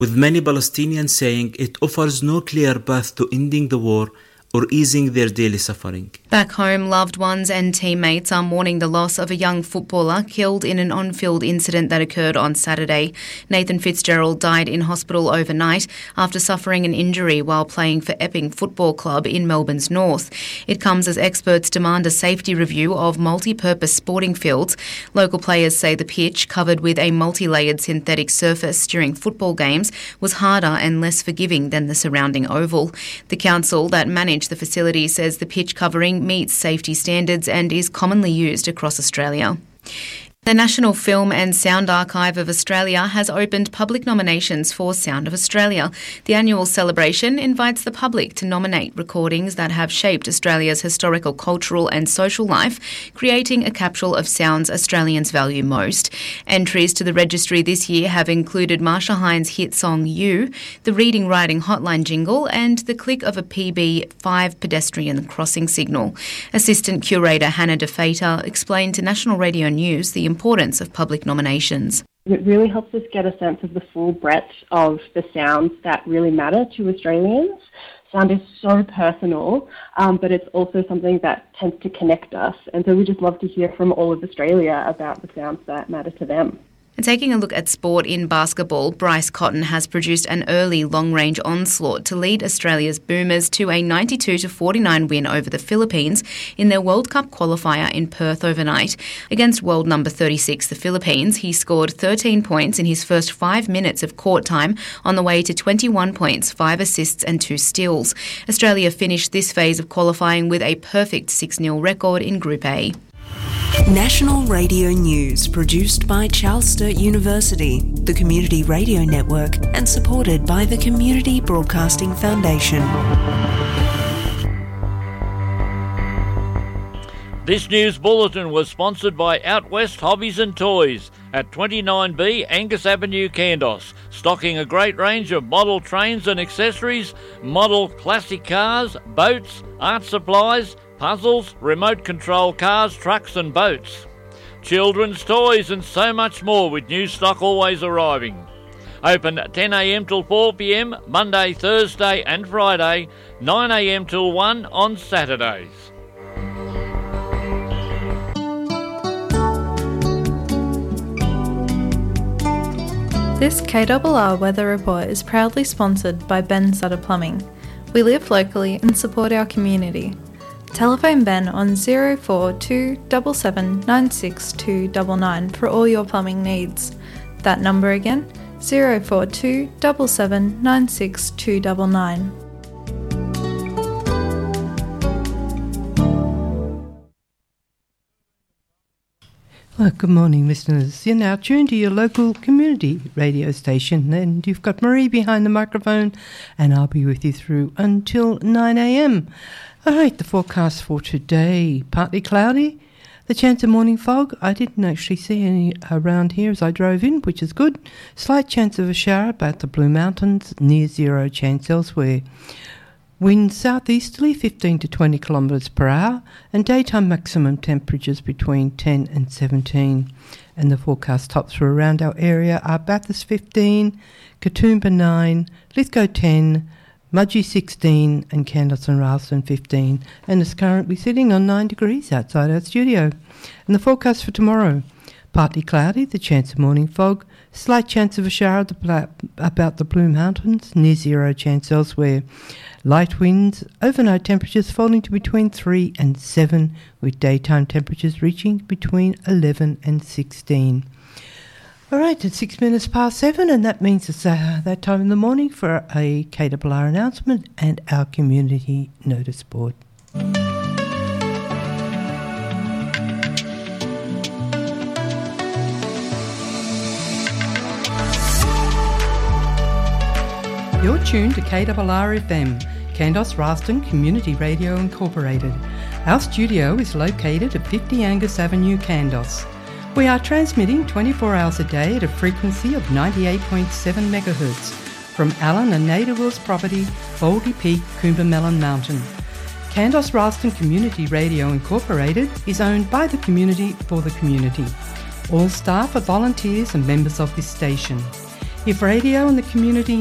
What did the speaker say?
with many Palestinians saying it offers no clear path to ending the war or easing their daily suffering. Back home, loved ones and teammates are mourning the loss of a young footballer killed in an on-field incident that occurred on Saturday. Nathan Fitzgerald died in hospital overnight after suffering an injury while playing for Epping Football Club in Melbourne's north. It comes as experts demand a safety review of multi-purpose sporting fields. Local players say the pitch, covered with a multi-layered synthetic surface during football games, was harder and less forgiving than the surrounding oval. The council that managed the facility says the pitch covering meets safety standards and is commonly used across Australia. The National Film and Sound Archive of Australia has opened public nominations for Sound of Australia. The annual celebration invites the public to nominate recordings that have shaped Australia's historical, cultural and social life, creating a capsule of sounds Australians value most. Entries to the registry this year have included Marsha Hines' hit song You, the Reading Writing Hotline jingle and the click of a PB5 pedestrian crossing signal. Assistant Curator Hannah DeFater explained to National Radio News the importance of public nominations. It really helps us get a sense of the full breadth of the sounds that really matter to Australians. Sound is so personal, but it's also something that tends to connect us. And so we just love to hear from all of Australia about the sounds that matter to them. And taking a look at sport in basketball, Bryce Cotton has produced an early long-range onslaught to lead Australia's Boomers to a 92-49 win over the Philippines in their World Cup qualifier in Perth overnight. Against world number 36, the Philippines, he scored 13 points in his first 5 minutes of court time on the way to 21 points, 5 assists and 2 steals. Australia finished this phase of qualifying with a perfect 6-0 record in Group A. National Radio News, produced by Charles Sturt University, the Community Radio Network, and supported by the Community Broadcasting Foundation. This news bulletin was sponsored by Out West Hobbies and Toys at 29B Angus Avenue, Kandos, stocking a great range of model trains and accessories, model classic cars, boats, art supplies, puzzles, remote control cars, trucks and boats, children's toys and so much more, with new stock always arriving. Open 10am till 4pm, Monday, Thursday and Friday, 9am till 1 on Saturdays. This KRR Weather Report is proudly sponsored by Ben Sutter Plumbing. We live locally and support our community. Telephone Ben on 042 77 96299 for all your plumbing needs. That number again, 042 77 96299. Well, good morning, listeners. You're now tuned to your local community radio station, and you've got Marie behind the microphone, and I'll be with you through until 9am. All right, the forecast for today, partly cloudy, the chance of morning fog. I didn't actually see any around here as I drove in, which is good. Slight chance of a shower about the Blue Mountains, near zero chance elsewhere. Winds southeasterly 15 to 20 kilometres per hour, and daytime maximum temperatures between 10 and 17. And the forecast tops for around our area are Bathurst 15, Katoomba 9, Lithgow 10, Mudgee 16 and Kandos and Ralston 15, and it's currently sitting on 9 degrees outside our studio. And the forecast for tomorrow, partly cloudy, the chance of morning fog, slight chance of a shower about the Blue Mountains, near zero chance elsewhere. Light winds, overnight temperatures falling to between 3 and 7, with daytime temperatures reaching between 11 and 16. All right, it's 6 minutes past 7, and that means it's that time in the morning for a KRR announcement and our community notice board. You're tuned to KRR FM, Kandos Ralston Community Radio Incorporated. Our studio is located at 50 Angus Avenue, Kandos. We are transmitting 24 hours a day at a frequency of 98.7 MHz from Allen and Nada Wills property, Baldy Peak, Coombermelon Mountain. Kandos Ralston Community Radio Incorporated is owned by the community for the community. All staff are volunteers and members of this station. If radio and the community